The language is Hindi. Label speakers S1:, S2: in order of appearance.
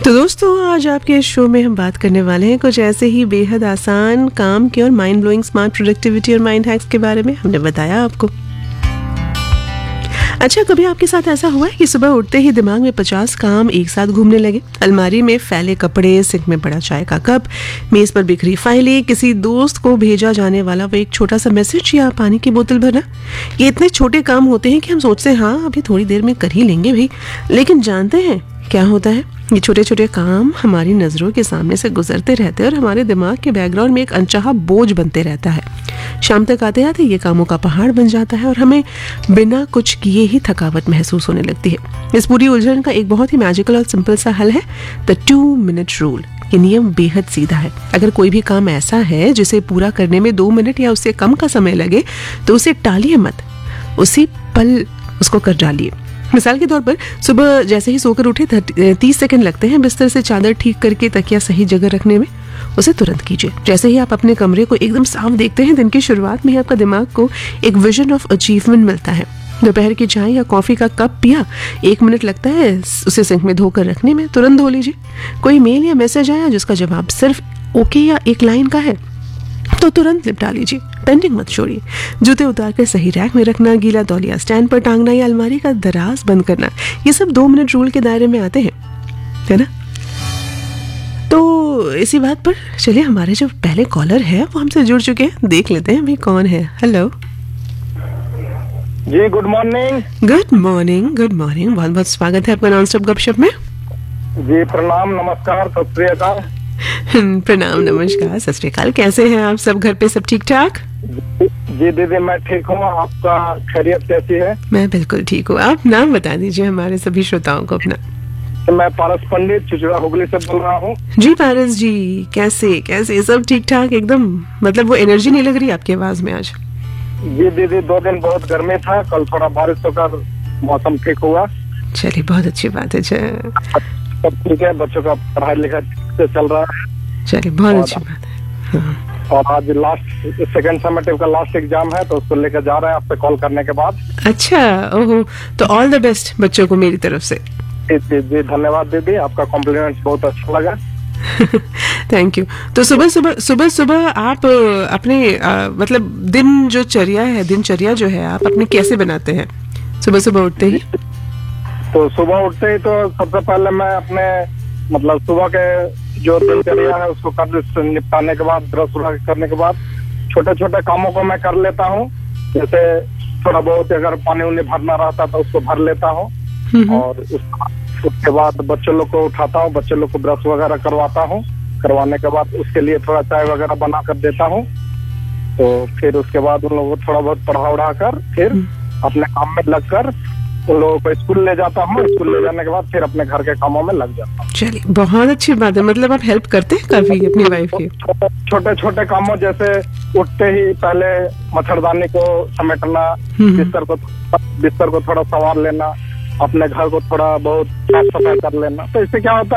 S1: तो दोस्तों, आज आपके इस शो में हम बात करने वाले हैं कुछ ऐसे ही बेहद आसान काम के और माइंड ब्लोइंग स्मार्ट प्रोडक्टिविटी और माइंड हैक्स के बारे में। हमने बताया आपको। अच्छा, कभी आपके साथ ऐसा हुआ है कि सुबह उठते ही दिमाग में 50 काम एक साथ घूमने लगे? अलमारी में फैले कपड़े, सिंक में पड़ा चाय का कप, मेज पर बिखरी फाइलें, किसी दोस्त को भेजा जाने वाला वो एक छोटा सा मैसेज या पानी की बोतल भरना। ये इतने छोटे काम होते हैं कि हम सोचते हैं हाँ अभी थोड़ी देर में कर ही लेंगे भाई, लेकिन जानते हैं क्या होता है? ये छोटे छोटे काम हमारी नज़रों के सामने से गुजरते रहते हैं और हमारे दिमाग के बैकग्राउंड में एक अनचाहा बोझ बनते रहता है। शाम तक आते आते ये कामों का पहाड़ बन जाता है और हमें बिना कुछ किए ही थकावट महसूस होने लगती है। इस पूरी उलझन का एक बहुत ही मैजिकल और सिंपल सा हल है द 2 मिनट रूल। ये नियम बेहद सीधा है। अगर कोई भी काम ऐसा है जिसे पूरा करने में 2 मिनट या उससे कम का समय लगे तो उसे टालिए मत, उसी पल उसको कर डालिए। मिसाल के तौर पर सुबह जैसे ही सोकर उठे 30 सेकंड लगते हैं बिस्तर से चादर ठीक करके तकिया सही जगह रखने में, उसे तुरंत कीजिए। जैसे ही आप अपने कमरे को एकदम साफ देखते हैं, दिन की शुरुआत में ही आपका दिमाग को एक विजन ऑफ अचीवमेंट मिलता है। दोपहर की चाय या कॉफी का कप पिया, 1 मिनट लगता है उसे सिंक में धोकर रखने में, तुरंत धो लीजिए। कोई मेल या मैसेज आया जिसका जवाब सिर्फ ओके या एक लाइन का है तो तुरंत निपटा लीजिए, पेंडिंग मत छोड़िए। जूते उतार कर सही रैक में रखना, गीला तौलिया स्टैंड पर टांगना या अलमारी का दराज बंद करना, ये सब 2 मिनट रूल के दायरे में आते हैं, है ना? तो इसी बात पर चलिए, हमारे जो पहले कॉलर है वो हमसे जुड़ चुके हैं, देख लेते हैं भाई कौन है। हेलो
S2: जी, good morning.
S1: Good morning, good morning. बहुत बहुत स्वागत है आपका नॉनस्टॉप गपशप में।
S2: जी, प्रणाम, नमस्कार, सत श्री अकाल।
S1: प्रणाम, नमस्कार, सत श्री अकाल। कैसे हैं आप सब? घर पे सब ठीक ठाक?
S2: जी दीदी, मैं ठीक हूँ। आपका खैरियत कैसी है?
S1: मैं बिल्कुल ठीक हूँ। आप नाम बता दीजिए हमारे सभी श्रोताओं को अपना।
S2: मैं पारस पंडित चिचुड़ा हुगली से बोल रहा हूँ।
S1: जी पारस जी, कैसे कैसे सब ठीक ठाक एकदम? मतलब वो एनर्जी नहीं लग रही आपकी आवाज में आज।
S2: जी दीदी, 2 दिन बहुत गर्मी था, कल थोड़ा बारिश होकर मौसम ठीक हुआ।
S1: चलिए, बहुत अच्छी बात है।
S2: सब ठीक है, बच्चों का पढ़ाई लिखाई ठीक से चल रहा है।
S1: चलिए, बहुत अच्छी बात है। हाँ।
S2: और आज लास्ट सेकंड समेटिव का लास्ट एग्जाम है, तो उसको लेकर जा रहे हैं आपसे कॉल करने के बाद।
S1: अच्छा, ओहो, तो ऑल द बेस्ट बच्चों को मेरी तरफ से।
S2: जी जी, धन्यवाद दीदी, आपका कॉम्प्लीमेंट बहुत अच्छा लगा।
S1: Thank you. तो सुबह सुबह आप अपने मतलब दिनचर्या जो है आप अपनी कैसे बनाते हैं सुबह सुबह उठते ही?
S2: तो सुबह उठते ही तो सबसे पहले मैं अपने मतलब सुबह के जो दिनचर्या है उसको कर निपटाने के बाद, ब्रश करने के बाद छोटे छोटे कामों को मैं कर लेता हूँ। जैसे थोड़ा बहुत अगर पानी उन्हें भरना रहता तो उसको भर लेता हूँ, और उसके बाद बच्चों लोग को उठाता हूँ, बच्चों लोग को ब्रश वगैरह करवाता हूँ। करवाने के बाद उसके लिए थोड़ा चाय वगैरह बना कर देता हूँ। तो फिर उसके बाद उन लोगों को थोड़ा बहुत पढ़ा कर फिर अपने काम में लग कर उन लोगों को स्कूल ले जाता हूँ। स्कूल ले जाने के बाद फिर अपने घर के कामों में लग जाता हूँ। चलिए,
S1: बहुत अच्छी बात है। मतलब आप हेल्प करते हैं काफी अपनी वाइफ की?
S2: छोटे छोटे कामों, जैसे उठते ही पहले मच्छरदानी को समेटना, बिस्तर को थोड़ा संवार लेना, अपने घर को थोड़ा बहुत साफ सफाई कर लेना। तो इससे क्या होता है